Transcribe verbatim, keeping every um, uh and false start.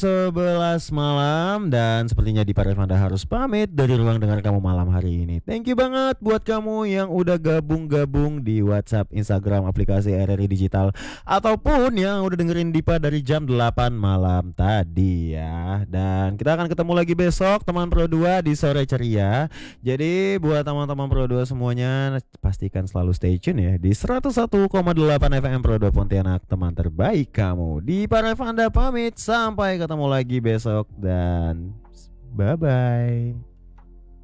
sebelas malam dan sepertinya di Paref Anda harus pamit dari ruang dengar kamu malam hari ini. Thank you banget buat kamu yang udah gabung-gabung di WhatsApp, Instagram, aplikasi R R I Digital ataupun yang udah dengerin Dipa dari jam delapan malam tadi ya. Dan kita akan ketemu lagi besok teman Pro dua di sore ceria. Jadi buat teman-teman Pro dua semuanya pastikan selalu stay tune ya di seratus satu koma delapan F M Pro dua Pontianak, teman terbaik kamu. Di Paref Anda pamit, sampai ketemu lagi besok dan bye bye.